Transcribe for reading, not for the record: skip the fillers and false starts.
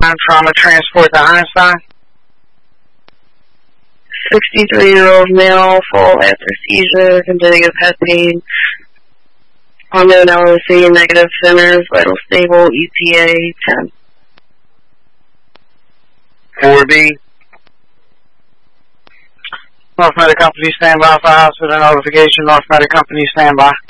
trauma transport to Einstein. 63-year-old male, full after seizure, complaining of head pain. Unknown LOC, negative centers, vital stable, ETA 10. 4B. North Meta Company, stand by for hospital notification. North Meta Company, stand by.